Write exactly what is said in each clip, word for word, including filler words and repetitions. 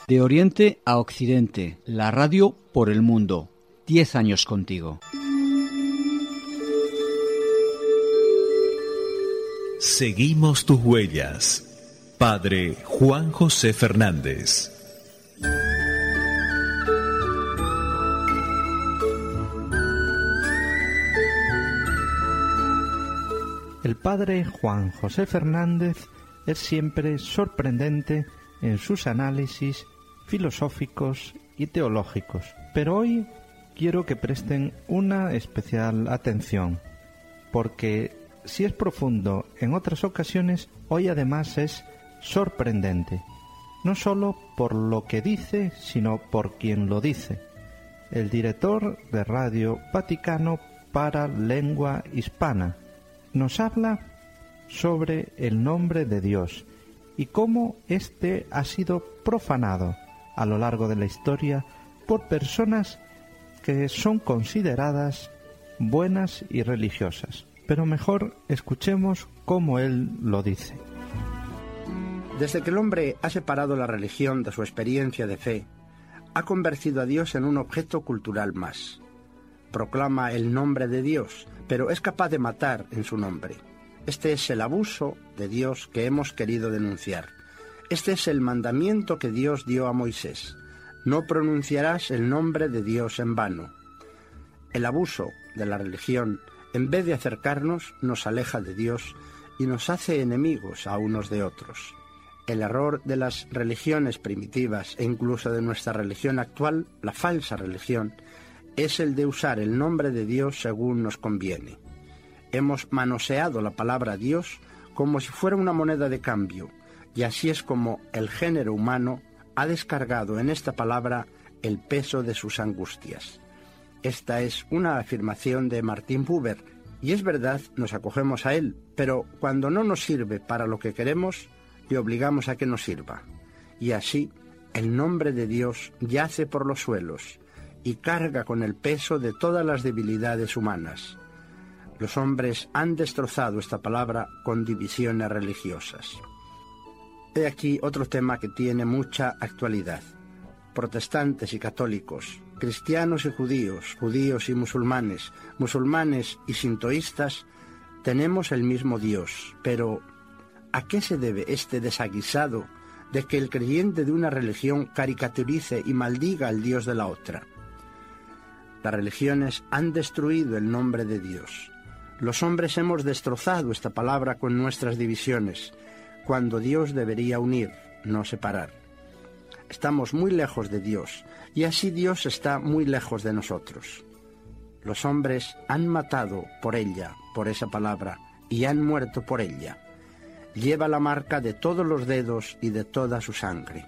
De Oriente a Occidente, la radio por el mundo. Diez años contigo. Seguimos tus huellas. Padre Juan José Fernández. El padre Juan José Fernández es siempre sorprendente en sus análisis filosóficos y teológicos, pero hoy quiero que presten una especial atención, porque si es profundo en otras ocasiones, hoy además es sorprendente, no solo por lo que dice, sino por quien lo dice. El director de Radio Vaticano para Lengua Hispana nos habla sobre el nombre de Dios y cómo éste ha sido profanado a lo largo de la historia por personas que son consideradas buenas y religiosas. Pero mejor escuchemos cómo él lo dice. Desde que el hombre ha separado la religión de su experiencia de fe, ha convertido a Dios en un objeto cultural más. Proclama el nombre de Dios, pero es capaz de matar en su nombre. Este es el abuso de Dios que hemos querido denunciar. Este es el mandamiento que Dios dio a Moisés. No pronunciarás el nombre de Dios en vano. El abuso de la religión, en vez de acercarnos, nos aleja de Dios y nos hace enemigos a unos de otros. El error de las religiones primitivas e incluso de nuestra religión actual, la falsa religión, es el de usar el nombre de Dios según nos conviene. Hemos manoseado la palabra Dios como si fuera una moneda de cambio, y así es como el género humano ha descargado en esta palabra el peso de sus angustias. Esta es una afirmación de Martin Buber, y es verdad, nos acogemos a él, pero cuando no nos sirve para lo que queremos, le obligamos a que nos sirva. Y así, el nombre de Dios yace por los suelos y carga con el peso de todas las debilidades humanas. Los hombres han destrozado esta palabra con divisiones religiosas. He aquí otro tema que tiene mucha actualidad. Protestantes y católicos, cristianos y judíos, judíos y musulmanes, musulmanes y sintoístas, tenemos el mismo Dios, pero ¿a qué se debe este desaguisado de que el creyente de una religión caricaturice y maldiga al Dios de la otra? Las religiones han destruido el nombre de Dios. Los hombres hemos destrozado esta palabra con nuestras divisiones, cuando Dios debería unir, no separar. Estamos muy lejos de Dios, y así Dios está muy lejos de nosotros. Los hombres han matado por ella, por esa palabra, y han muerto por ella. Lleva la marca de todos los dedos y de toda su sangre.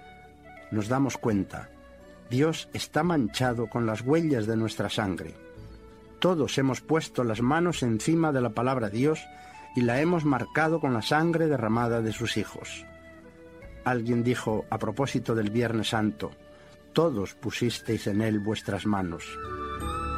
Nos damos cuenta, Dios está manchado con las huellas de nuestra sangre. Todos hemos puesto las manos encima de la palabra Dios y la hemos marcado con la sangre derramada de sus hijos. Alguien dijo a propósito del Viernes Santo, todos pusisteis en él vuestras manos.